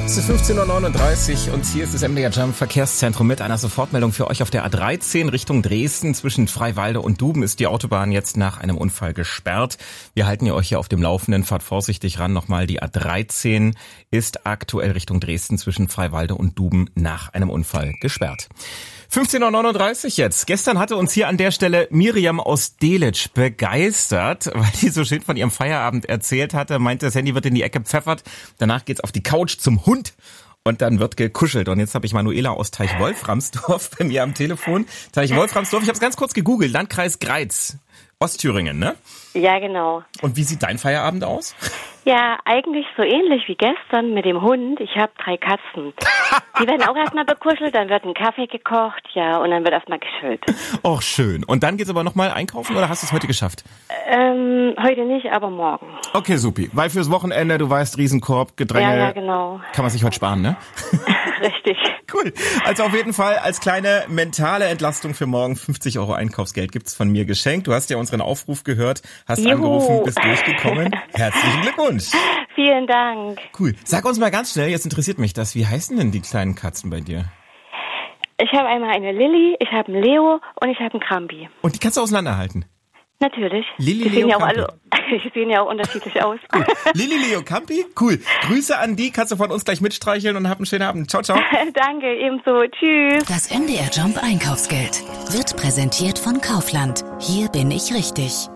Es ist 15.39 Uhr und hier ist das MDR Jump Verkehrszentrum mit einer Sofortmeldung für euch auf der A13 Richtung Dresden. Zwischen Freiwalde und Duben ist die Autobahn jetzt nach einem Unfall gesperrt. Wir halten euch hier auf dem Laufenden. Fahrt vorsichtig ran. Nochmal, die A13 ist aktuell Richtung Dresden zwischen Freiwalde und Duben nach einem Unfall gesperrt. 15.39 Uhr jetzt. Gestern hatte uns hier an der Stelle Miriam aus Delitzsch begeistert, weil die so schön von ihrem Feierabend erzählt hatte, meinte, das Handy wird in die Ecke gepfeffert, danach geht's auf die Couch zum Hund und dann wird gekuschelt. Und jetzt habe ich Manuela aus Teich-Wolframsdorf bei mir am Telefon. Teich-Wolframsdorf, ich habe es ganz kurz gegoogelt, Landkreis Greiz, Ostthüringen, ne? Ja, genau. Und wie sieht dein Feierabend aus? Ja, eigentlich so ähnlich wie gestern mit dem Hund. Ich habe 3 Katzen. Die werden auch erstmal bekuschelt, dann wird ein Kaffee gekocht, ja, und dann wird erstmal geschüttelt. Och, schön. Und dann geht's aber nochmal einkaufen oder hast du es heute geschafft? Heute nicht, aber morgen. Okay, supi. Weil fürs Wochenende, du weißt, Riesenkorb, Gedränge. Ja, genau. Kann man sich heute sparen, ne? Richtig. Cool. Also auf jeden Fall als kleine mentale Entlastung für morgen 50 € Einkaufsgeld gibt's von mir geschenkt. Du hast ja unseren Aufruf gehört, hast angerufen, bist durchgekommen. Herzlichen Glückwunsch. Vielen Dank. Cool. Sag uns mal ganz schnell, jetzt interessiert mich das, wie heißen denn die kleinen Katzen bei dir? Ich habe einmal eine Lilly, ich habe einen Leo und ich habe einen Krambi. Und die kannst du auseinanderhalten? Natürlich. Lilly, die Leo, sehen Campi. die sehen ja auch unterschiedlich aus. Cool. Lilly, Leo, Campi? Cool. Grüße an die, kannst du von uns gleich mitstreicheln und hab einen schönen Abend. Ciao, ciao. Danke, ebenso. Tschüss. Das MDR Jump Einkaufsgeld wird präsentiert von Kaufland. Hier bin ich richtig.